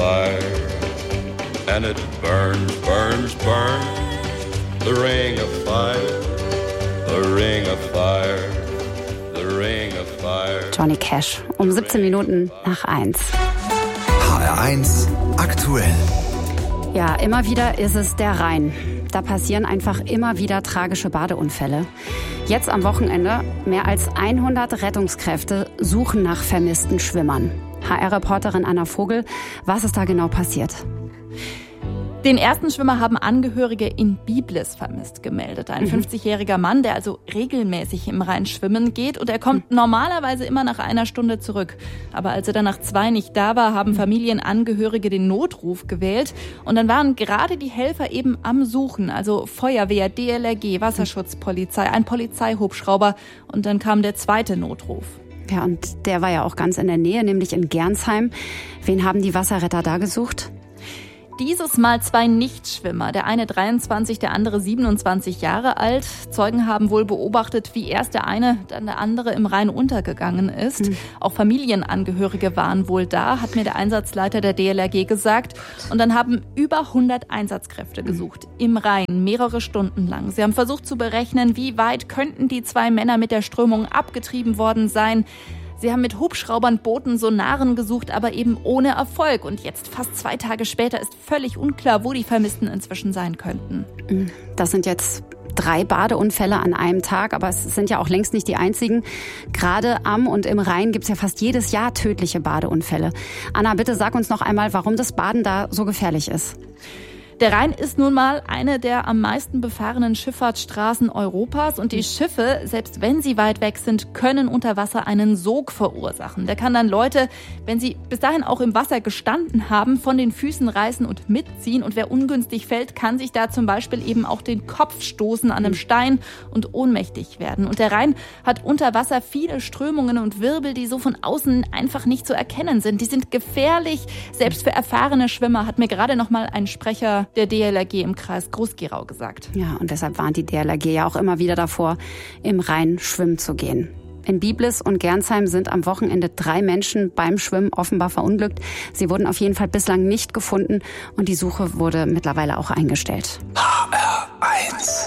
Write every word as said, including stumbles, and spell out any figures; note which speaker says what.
Speaker 1: fire, and it burns, burns, burns. The ring of fire, the ring of fire, the ring of fire.
Speaker 2: Johnny Cash, um siebzehn Minuten nach eins.
Speaker 3: H R eins aktuell.
Speaker 2: Ja, immer wieder ist es der Rhein. Da passieren einfach immer wieder tragische Badeunfälle. Jetzt am Wochenende mehr als hundert Rettungskräfte suchen nach vermissten Schwimmern. H R-Reporterin Anna Vogel, was ist da genau passiert?
Speaker 4: Den ersten Schwimmer haben Angehörige in Biblis vermisst gemeldet. Ein fünfzigjähriger Mann, der also regelmäßig im Rhein schwimmen geht. Und er kommt normalerweise immer nach einer Stunde zurück. Aber als er dann nach zwei nicht da war, haben Familienangehörige den Notruf gewählt. Und dann waren gerade die Helfer eben am Suchen. Also Feuerwehr, D L R G, Wasserschutzpolizei, ein Polizeihubschrauber. Und dann kam der zweite Notruf.
Speaker 2: Ja, und der war ja auch ganz in der Nähe, nämlich in Gernsheim. Wen haben die Wasserretter da gesucht?
Speaker 4: Dieses Mal zwei Nichtschwimmer, der eine dreiundzwanzig, der andere siebenundzwanzig Jahre alt. Zeugen haben wohl beobachtet, wie erst der eine, dann der andere im Rhein untergegangen ist. Mhm. Auch Familienangehörige waren wohl da, hat mir der Einsatzleiter der D L R G gesagt. Und dann haben über hundert Einsatzkräfte gesucht, im Rhein, mehrere Stunden lang. Sie haben versucht zu berechnen, wie weit könnten die zwei Männer mit der Strömung abgetrieben worden sein. Sie haben mit Hubschraubern, Booten, Sonaren gesucht, aber eben ohne Erfolg. Und jetzt, fast zwei Tage später, ist völlig unklar, wo die Vermissten inzwischen sein könnten.
Speaker 2: Das sind jetzt drei Badeunfälle an einem Tag, aber es sind ja auch längst nicht die einzigen. Gerade am und im Rhein gibt es ja fast jedes Jahr tödliche Badeunfälle. Anna, bitte sag uns noch einmal, warum das Baden da so gefährlich ist.
Speaker 4: Der Rhein ist nun mal eine der am meisten befahrenen Schifffahrtsstraßen Europas und die Schiffe, selbst wenn sie weit weg sind, können unter Wasser einen Sog verursachen. Der kann dann Leute, wenn sie bis dahin auch im Wasser gestanden haben, von den Füßen reißen und mitziehen. Und wer ungünstig fällt, kann sich da zum Beispiel eben auch den Kopf stoßen an einem Stein und ohnmächtig werden. Und der Rhein hat unter Wasser viele Strömungen und Wirbel, die so von außen einfach nicht zu erkennen sind. Die sind gefährlich, selbst für erfahrene Schwimmer, hat mir gerade noch mal ein Sprecher der D L R G im Kreis Groß-Gerau gesagt.
Speaker 2: Ja, und deshalb warnt die D L R G ja auch immer wieder davor, im Rhein schwimmen zu gehen. In Biblis und Gernsheim sind am Wochenende drei Menschen beim Schwimmen offenbar verunglückt. Sie wurden auf jeden Fall bislang nicht gefunden und die Suche wurde mittlerweile auch eingestellt.
Speaker 3: H R eins